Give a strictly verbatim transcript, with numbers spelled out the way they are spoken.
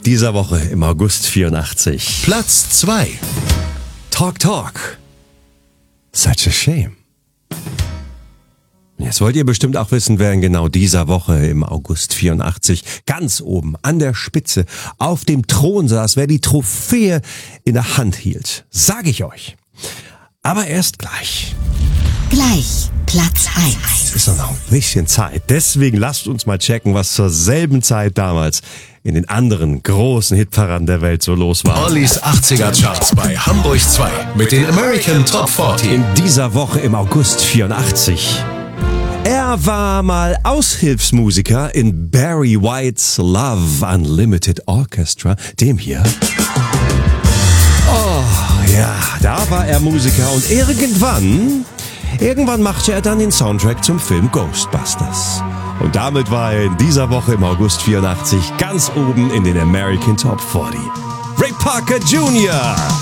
dieser Woche im August vierundachtzig. Platz zwei. Talk Talk. Such a shame. Jetzt wollt ihr bestimmt auch wissen, wer in genau dieser Woche im August vierundachtzig ganz oben an der Spitze auf dem Thron saß, wer die Trophäe in der Hand hielt. Sag ich euch. Aber erst gleich. Gleich Platz eins. Es ist noch ein bisschen Zeit. Deswegen lasst uns mal checken, was zur selben Zeit damals in den anderen großen Hitparaden der Welt so los war. Ollis achtziger Charts bei Hamburg zwei mit den American Top vierzig. In dieser Woche im August vierundachtzig. Er war mal Aushilfsmusiker in Barry Whites Love Unlimited Orchestra, dem hier. Oh ja, da war er Musiker und irgendwann, irgendwann machte er dann den Soundtrack zum Film Ghostbusters. Und damit war er in dieser Woche im August vierundachtzig ganz oben in den American Top vierzig. Ray Parker Junior